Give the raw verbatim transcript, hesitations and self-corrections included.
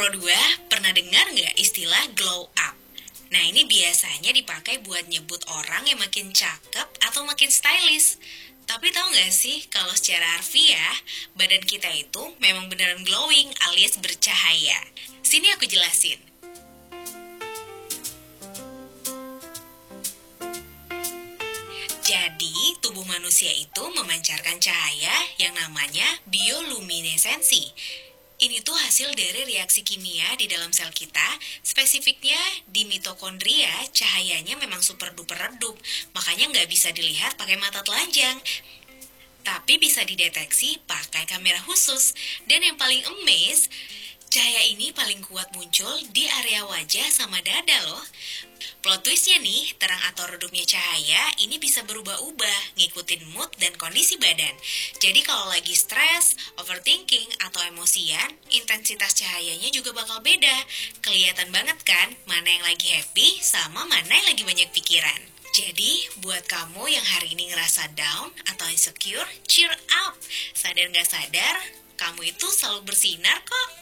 Pro dua, pernah dengar nggak istilah glow up? Nah, ini biasanya dipakai buat nyebut orang yang makin cakep atau makin stylish. Tapi tahu nggak sih, kalau secara harfiah, badan kita itu memang beneran glowing alias bercahaya. Sini aku jelasin. Jadi, tubuh manusia itu memancarkan cahaya yang namanya bioluminesensi. Ini tuh hasil dari reaksi kimia di dalam sel kita, spesifiknya di mitokondria, cahayanya memang super duper redup, makanya nggak bisa dilihat pakai mata telanjang. Tapi bisa dideteksi pakai kamera khusus. Dan yang paling amaze, cahaya ini paling kuat muncul di area wajah sama dada loh. Plot twistnya nih, terang atau redupnya cahaya ini bisa berubah-ubah, ngikutin mood dan kondisi badan. Jadi kalau lagi stres, overthinking, atau emosian, intensitas cahayanya juga bakal beda. Kelihatan banget kan mana yang lagi happy sama mana yang lagi banyak pikiran. Jadi, buat kamu yang hari ini ngerasa down atau insecure, cheer up. Sadar gak sadar, kamu itu selalu bersinar kok.